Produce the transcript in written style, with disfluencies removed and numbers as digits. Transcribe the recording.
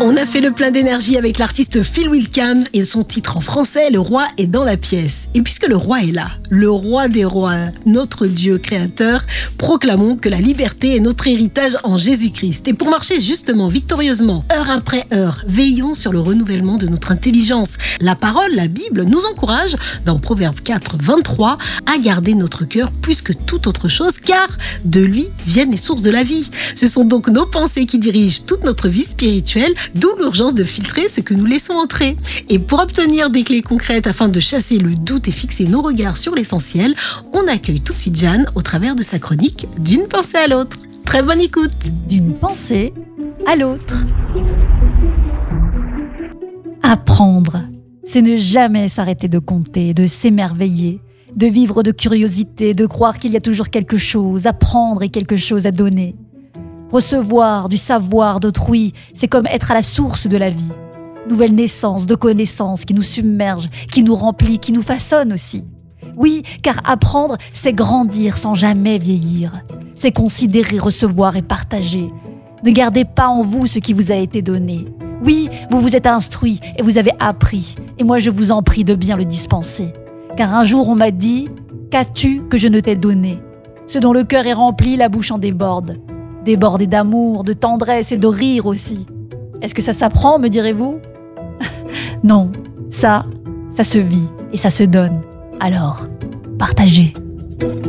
On a fait le plein d'énergie avec l'artiste Phil Wickham et son titre en français, Le Roi est dans la pièce. Et puisque le roi est là, le roi des rois, notre Dieu créateur, proclamons que la liberté est notre héritage en Jésus-Christ. Et pour marcher justement, victorieusement, heure après heure, veillons sur le renouvellement de notre intelligence. La parole, la Bible, nous encourage, dans Proverbe 4, 23, à garder notre cœur plus que toute autre chose, car de lui viennent les sources de la vie. Ce sont donc nos pensées qui dirigent toute notre vie spirituelle, d'où l'urgence de filtrer ce que nous laissons entrer. Et pour obtenir des clés concrètes afin de chasser le doute et fixer nos regards sur l'essentiel, on accueille tout de suite Jeanne au travers de sa chronique « D'une pensée à l'autre ». Très bonne écoute. D'une pensée à l'autre. Apprendre, c'est ne jamais s'arrêter de compter, de s'émerveiller, de vivre de curiosité, de croire qu'il y a toujours quelque chose à prendre et quelque chose à donner. Recevoir du savoir d'autrui, c'est comme être à la source de la vie. Nouvelle naissance de connaissances qui nous submerge, qui nous remplit, qui nous façonne aussi. Oui, car apprendre, c'est grandir sans jamais vieillir. C'est considérer, recevoir et partager. Ne gardez pas en vous ce qui vous a été donné. Oui, vous vous êtes instruit et vous avez appris. Et moi, je vous en prie de bien le dispenser. Car un jour, on m'a dit « Qu'as-tu que je ne t'ai donné ?» Ce dont le cœur est rempli, la bouche en déborde. Débordé d'amour, de tendresse et de rire aussi. Est-ce que ça s'apprend, me direz-vous ? Non, ça se vit et ça se donne. Alors, partagez.